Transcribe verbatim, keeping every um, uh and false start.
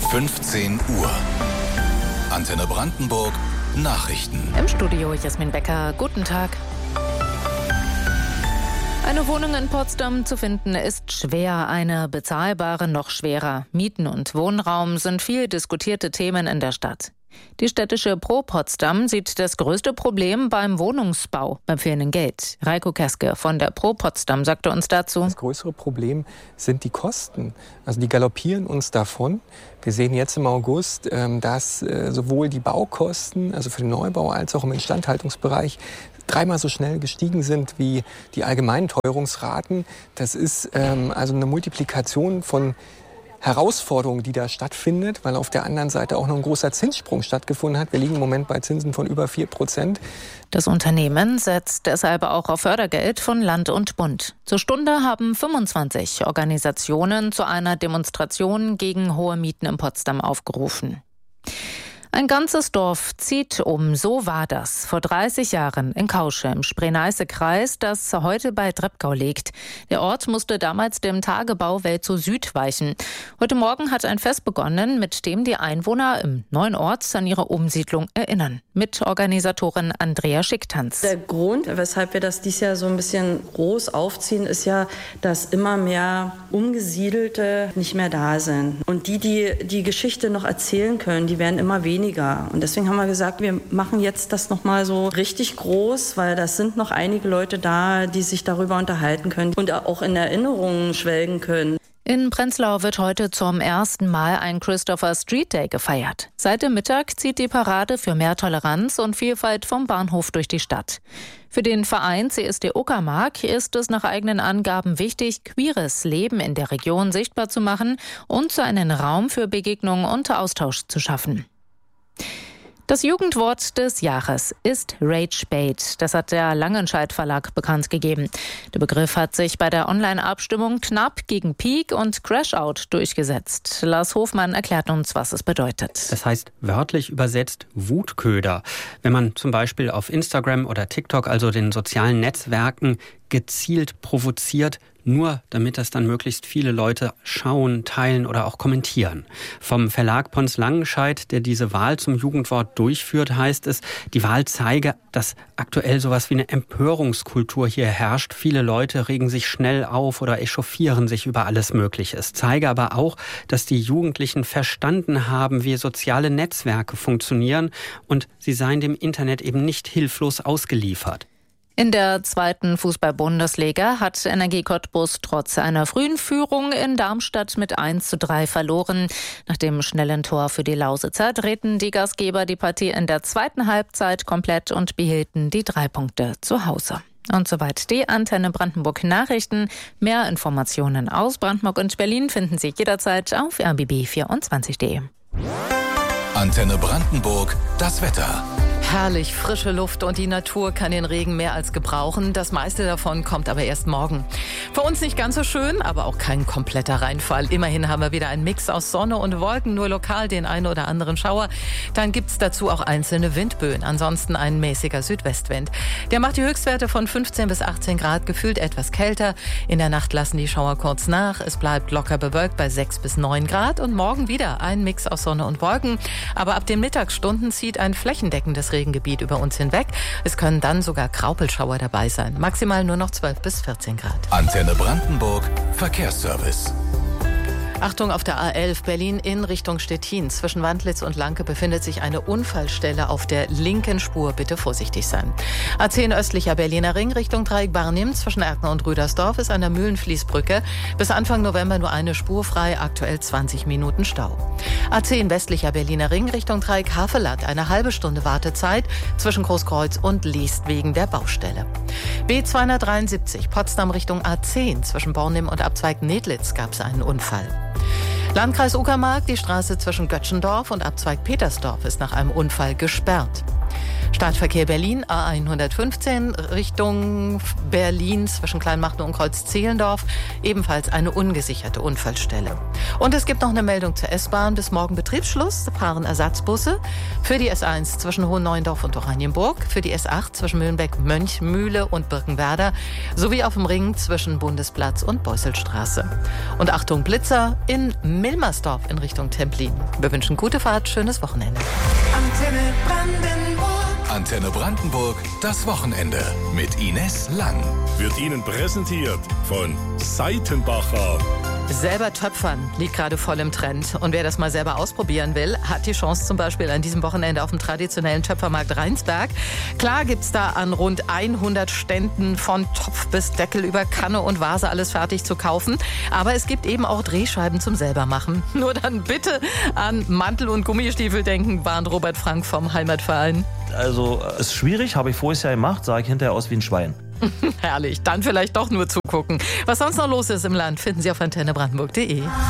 fünfzehn Uhr. Antenne Brandenburg Nachrichten. Im Studio Jasmin Becker. Guten Tag. Eine Wohnung in Potsdam zu finden ist schwer, eine bezahlbare noch schwerer. Mieten und Wohnraum sind viel diskutierte Themen in der Stadt. Die städtische Pro Potsdam sieht das größte Problem beim Wohnungsbau, beim fehlenden Geld. Reiko Keske von der Pro Potsdam sagte uns dazu: Das größere Problem sind die Kosten. Also die galoppieren uns davon. Wir sehen jetzt im August, dass sowohl die Baukosten, also für den Neubau, als auch im Instandhaltungsbereich dreimal so schnell gestiegen sind wie die allgemeinen Teuerungsraten. Das ist also eine Multiplikation von Herausforderung, die da stattfindet, weil auf der anderen Seite auch noch ein großer Zinssprung stattgefunden hat. Wir liegen im Moment bei Zinsen von über vier Prozent. Das Unternehmen setzt deshalb auch auf Fördergeld von Land und Bund. Zur Stunde haben fünfundzwanzig Organisationen zu einer Demonstration gegen hohe Mieten in Potsdam aufgerufen. Ein ganzes Dorf zieht um, so war das vor dreißig Jahren in Kausche im Spree-Neiße-Kreis, das heute bei Treppgau liegt. Der Ort musste damals dem Tagebau Welzow Süd weichen. Heute Morgen hat ein Fest begonnen, mit dem die Einwohner im neuen Ort an ihre Umsiedlung erinnern. Mitorganisatorin Andrea Schicktanz. Der Grund, weshalb wir das dieses Jahr so ein bisschen groß aufziehen, ist ja, dass immer mehr Umgesiedelte nicht mehr da sind. Und die, die die Geschichte noch erzählen können, die werden immer weniger. Und deswegen haben wir gesagt, wir machen jetzt das nochmal so richtig groß, weil das sind noch einige Leute da, die sich darüber unterhalten können und auch in Erinnerungen schwelgen können. In Prenzlau wird heute zum ersten Mal ein Christopher Street Day gefeiert. Seit dem Mittag zieht die Parade für mehr Toleranz und Vielfalt vom Bahnhof durch die Stadt. Für den Verein C S D Uckermark ist es nach eigenen Angaben wichtig, queeres Leben in der Region sichtbar zu machen und so einen Raum für Begegnung und Austausch zu schaffen. Das Jugendwort des Jahres ist Ragebait. Das hat der Langenscheidt Verlag bekannt gegeben. Der Begriff hat sich bei der Online-Abstimmung knapp gegen Peak und Crashout durchgesetzt. Lars Hofmann erklärt uns, was es bedeutet. Das heißt wörtlich übersetzt Wutköder. Wenn man zum Beispiel auf Instagram oder TikTok, also den sozialen Netzwerken, gezielt provoziert, nur damit das dann möglichst viele Leute schauen, teilen oder auch kommentieren. Vom Verlag Pons Langenscheidt, der diese Wahl zum Jugendwort durchführt, heißt es, die Wahl zeige, dass aktuell sowas wie eine Empörungskultur hier herrscht. Viele Leute regen sich schnell auf oder echauffieren sich über alles Mögliche. Es zeige aber auch, dass die Jugendlichen verstanden haben, wie soziale Netzwerke funktionieren und sie seien dem Internet eben nicht hilflos ausgeliefert. In der zweiten Fußball-Bundesliga hat Energie Cottbus trotz einer frühen Führung in Darmstadt mit eins zu drei verloren. Nach dem schnellen Tor für die Lausitzer drehten die Gastgeber die Partie in der zweiten Halbzeit komplett und behielten die drei Punkte zu Hause. Und soweit die Antenne Brandenburg Nachrichten. Mehr Informationen aus Brandenburg und Berlin finden Sie jederzeit auf r b b vierundzwanzig punkt d e. Antenne Brandenburg, das Wetter. Herrlich, frische Luft und die Natur kann den Regen mehr als gebrauchen. Das meiste davon kommt aber erst morgen. Für uns nicht ganz so schön, aber auch kein kompletter Reinfall. Immerhin haben wir wieder einen Mix aus Sonne und Wolken, nur lokal den einen oder anderen Schauer. Dann gibt's dazu auch einzelne Windböen. Ansonsten ein mäßiger Südwestwind. Der macht die Höchstwerte von fünfzehn bis achtzehn Grad, gefühlt etwas kälter. In der Nacht lassen die Schauer kurz nach. Es bleibt locker bewölkt bei sechs bis neun Grad. Und morgen wieder ein Mix aus Sonne und Wolken. Aber ab den Mittagsstunden zieht ein flächendeckendes Regengebiet über uns hinweg. Es können dann sogar Graupelschauer dabei sein. Maximal nur noch zwölf bis vierzehn Grad. Antenne Brandenburg Verkehrsservice. Achtung, auf der A elf Berlin in Richtung Stettin. Zwischen Wandlitz und Lanke befindet sich eine Unfallstelle auf der linken Spur. Bitte vorsichtig sein. A zehn östlicher Berliner Ring Richtung Dreieck Barnim. Zwischen Erkner und Rüdersdorf ist an der Mühlenfließbrücke. Bis Anfang November nur eine Spur frei. Aktuell zwanzig Minuten Stau. A zehn westlicher Berliner Ring Richtung Dreieck Haveland. Eine halbe Stunde Wartezeit zwischen Großkreuz und Liest wegen der Baustelle. B zweihundertdreiundsiebzig Potsdam Richtung A zehn. Zwischen Bornim und Abzweig Nedlitz gab es einen Unfall. Landkreis Uckermark, die Straße zwischen Göttschendorf und Abzweig Petersdorf ist nach einem Unfall gesperrt. Startverkehr Berlin, A hundertfünfzehn, Richtung Berlin zwischen Kleinmachnow und Kreuz-Zehlendorf. Ebenfalls eine ungesicherte Unfallstelle. Und es gibt noch eine Meldung zur S-Bahn. Bis morgen Betriebsschluss fahren Ersatzbusse für die S eins zwischen Hohenneuendorf und Oranienburg, für die S acht zwischen Mühlenbeck, Mönchmühle und Birkenwerder sowie auf dem Ring zwischen Bundesplatz und Beusselstraße. Und Achtung, Blitzer in Milmersdorf in Richtung Templin. Wir wünschen gute Fahrt, schönes Wochenende. Antenne Brandenburg. Antenne Brandenburg, das Wochenende mit Ines Lang. Wird Ihnen präsentiert von Seitenbacher. Selber töpfern liegt gerade voll im Trend. Und wer das mal selber ausprobieren will, hat die Chance zum Beispiel an diesem Wochenende auf dem traditionellen Töpfermarkt Rheinsberg. Klar gibt's da an rund hundert Ständen von Topf bis Deckel über Kanne und Vase alles fertig zu kaufen. Aber es gibt eben auch Drehscheiben zum selbermachen. Nur dann bitte an Mantel und Gummistiefel denken, warnt Robert Frank vom Heimatverein. Also ist schwierig, habe ich voriges Jahr gemacht, sah ich hinterher aus wie ein Schwein. Herrlich, dann vielleicht doch nur zugucken. Was sonst noch los ist im Land, finden Sie auf antenne brandenburg punkt de.